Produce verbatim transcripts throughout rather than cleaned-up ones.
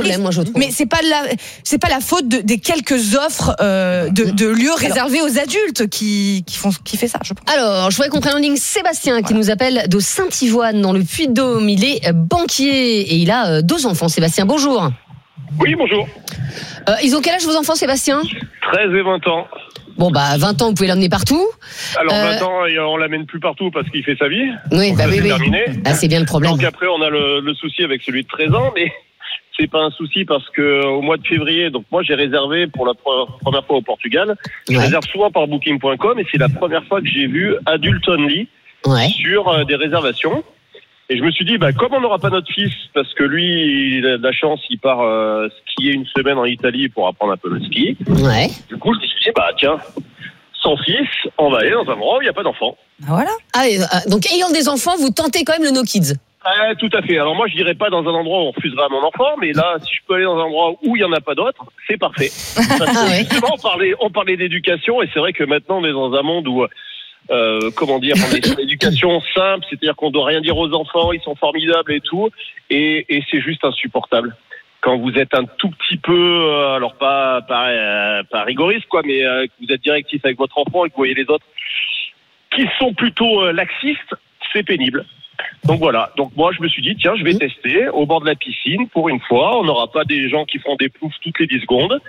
problème, moi je trouve. Mais c'est pas la, c'est pas la faute de, des quelques offres euh, de, de lieux réservés aux adultes qui, qui font, qui fait ça, je pense. Alors, je voudrais qu'on prenne en ligne Sébastien qui voilà. nous appelle de Saint-Ivoine dans le Puy-de-Dôme. Il est banquier et il a deux enfants. Sébastien, bonjour. Oui, bonjour. Euh, ils ont quel âge vos enfants, Sébastien ? treize et vingt ans. Bon, bah, vingt ans, vous pouvez l'emmener partout. Alors, euh... vingt ans, on l'amène plus partout parce qu'il fait sa vie. Oui, donc bah ça, oui, c'est oui. terminé. Ah, c'est bien le problème. Donc après, on a le, le souci avec celui de treize ans, mais c'est pas un souci parce que au mois de février, donc moi, j'ai réservé pour la première fois au Portugal. Je ouais. réserve souvent par booking point com et c'est la première fois que j'ai vu Adult Only ouais. sur euh, des réservations. Et je me suis dit, bah, comme on n'aura pas notre fils, parce que lui, il a de la chance, il part euh, skier une semaine en Italie pour apprendre un peu le ski. Ouais. Du coup, je me suis dit, bah, tiens, sans fils, on va aller dans un endroit où il n'y a pas d'enfants. Voilà. Ah, et, euh, donc, ayant des enfants, vous tentez quand même le No Kids. Ah, tout à fait. Alors moi, je dirais pas dans un endroit où on refuserait à mon enfant, mais là, si je peux aller dans un endroit où il n'y en a pas d'autres, c'est parfait. Parce que ah ouais. justement, on parlait, on parlait d'éducation, et c'est vrai que maintenant, on est dans un monde où... Euh, comment dire, on est sur l'éducation simple, c'est-à-dire qu'on doit rien dire aux enfants, ils sont formidables et tout, et, et c'est juste insupportable. Quand vous êtes un tout petit peu, euh, alors pas pas, euh, pas rigoriste quoi, mais euh, que vous êtes directif avec votre enfant et que vous voyez les autres qui sont plutôt euh, laxistes, c'est pénible. Donc voilà, donc moi je me suis dit tiens je vais mmh. tester au bord de la piscine pour une fois, on n'aura pas des gens qui font des ploufs toutes les dix secondes.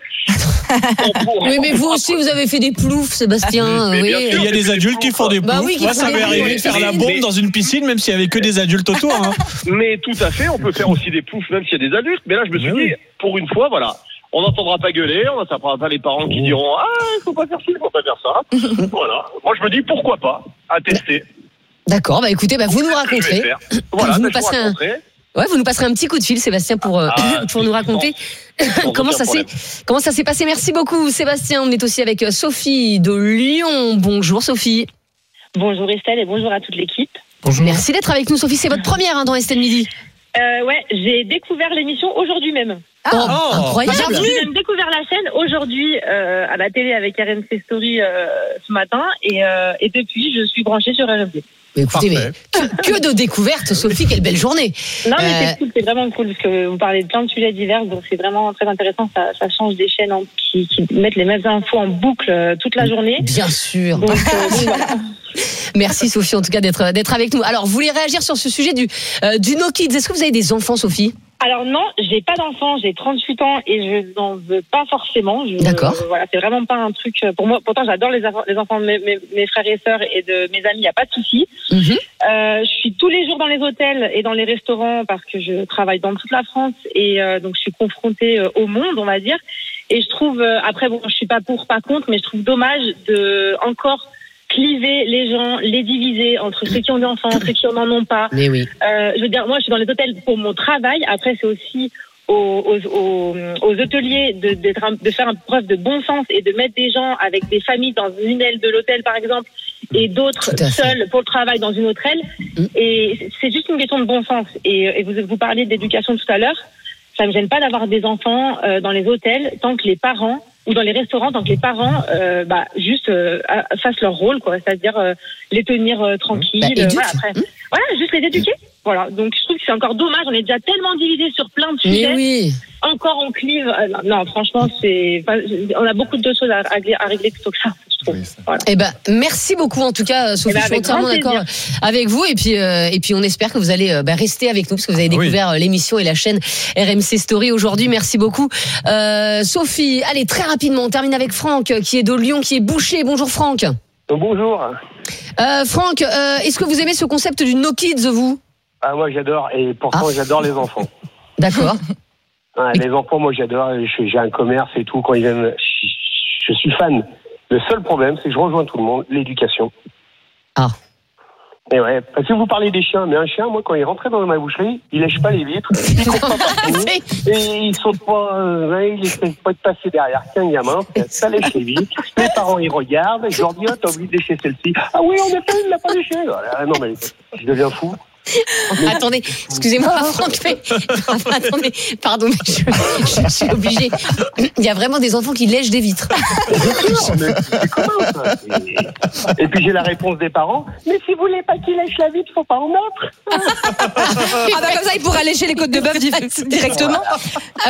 Oui mais vous aussi vous avez fait des ploufs Sébastien. Mais oui. Sûr, il y a des adultes qui font des ploufs, bah oui, moi ça m'est arrivé de faire la bombe mais... dans une piscine même s'il y avait que des adultes autour. Hein. Mais tout à fait, on peut faire aussi des ploufs même s'il y a des adultes, mais là je me suis mais dit oui. pour une fois voilà. On n'entendra pas gueuler, on n'entendra pas les parents qui diront ah il faut pas faire ci, il faut pas faire ça. Voilà, moi je me dis pourquoi pas à tester. D'accord, bah écoutez, bah vous nous raconterez. Voilà, vous, bah nous passerez un... ouais, vous nous passerez un petit coup de fil, Sébastien, pour, ah, pour nous raconter comment, ça s'est, comment ça s'est passé. Merci beaucoup, Sébastien. On est aussi avec Sophie de Lyon. Bonjour, Sophie. Bonjour, Estelle, et bonjour à toute l'équipe. Bonjour. Merci d'être avec nous, Sophie. C'est votre première hein, dans Estelle Midi. Euh, ouais, j'ai découvert l'émission aujourd'hui même. Ah, oh, incroyable. J'ai découvert la chaîne aujourd'hui euh, à la télé avec R M C Story euh, ce matin et, euh, et depuis je suis branchée sur R M C. Mais écoutez, mais que, que de découvertes, Sophie, quelle belle journée. Non mais euh... c'est cool, c'est vraiment cool parce que vous parlez de plein de sujets divers, donc c'est vraiment très intéressant. Ça, ça change des chaînes en, qui, qui mettent les mêmes infos en boucle euh, toute la journée. Bien sûr. Donc, euh, donc, voilà. Merci Sophie en tout cas d'être d'être avec nous. Alors vous voulez réagir sur ce sujet du euh, du No Kids. Est-ce que vous avez des enfants, Sophie ? Alors non, j'ai pas d'enfants, j'ai trente-huit ans et je n'en veux pas forcément. Je, D'accord. Euh, voilà, c'est vraiment pas un truc pour moi. Pourtant, j'adore les, les enfants de mes, mes, mes frères et sœurs et de mes amis. Il y a pas de souci. Mm-hmm. Euh, je suis tous les jours dans les hôtels et dans les restaurants parce que je travaille dans toute la France et euh, donc je suis confrontée euh, au monde, on va dire. Et je trouve euh, après bon, je suis pas pour, pas contre, mais je trouve dommage de encore cliver les gens, les diviser entre ceux qui ont des enfants, ceux qui n'en ont pas. Mais oui. Euh, je veux dire, moi, je suis dans les hôtels pour mon travail. Après, c'est aussi aux, aux, aux, aux hôteliers de, de, de faire preuve de bon sens et de mettre des gens avec des familles dans une aile de l'hôtel, par exemple, et d'autres seuls pour le travail dans une autre aile. Mmh. Et c'est juste une question de bon sens. Et, et vous, vous parliez d'éducation tout à l'heure. Ça me gêne pas d'avoir des enfants euh, dans les hôtels tant que les parents ou dans les restaurants, tant que les parents euh, bah, juste euh, fassent leur rôle, quoi, c'est-à-dire euh, les tenir euh, tranquilles. Bah, euh, voilà, après. Mmh. voilà, juste les éduquer. Voilà, donc je trouve que c'est encore dommage, on est déjà tellement divisés sur plein de sujets. Mais oui. Encore on clive. Euh, non, franchement, c'est, on a beaucoup de choses à, à régler plutôt que ça. Oui, voilà. Eh ben, merci beaucoup en tout cas, Sophie. Eh ben, je suis entièrement d'accord avec vous. Et puis, euh, et puis, on espère que vous allez euh, bah, rester avec nous parce que vous avez découvert oui. l'émission et la chaîne R M C Story aujourd'hui. Merci beaucoup, euh, Sophie. Allez, très rapidement, on termine avec Franck qui est de Lyon, qui est boucher. Bonjour Franck. Bonjour. Euh, Franck, euh, est-ce que vous aimez ce concept du No Kids, vous ? Ah moi j'adore et pourtant ah. j'adore les enfants. D'accord. Ouais, les enfants, moi j'adore. J'ai un commerce et tout. Quand ils viennent, je, je suis fan. Le seul problème, c'est que je rejoins tout le monde, l'éducation. Ah. Et ouais, parce que vous parlez des chiens, mais un chien, moi, quand il rentrait dans ma boucherie, il lèche pas les vitres, il court pas partout, et il saute pas, euh, ouais, il essaie pas de passer derrière qu'un gamin, ça lèche les vitres. Les parents, ils regardent, et je leur dis, oh, t'as oublié de lécher celle-ci. Ah oui, en effet, il l'a pas léché. Ah, non, mais je deviens fou. Mais... Attendez, excusez-moi, Franck, mais... attendez, pardon, mais je, je, je suis obligée. Il y a vraiment des enfants qui lèchent des vitres. Non, mais c'est comment ça? Et puis j'ai la réponse des parents. Mais si vous voulez pas qu'il lèche la vitre, faut pas en mettre. Ah bah comme ça, il pourra lécher les côtes de bœuf directement.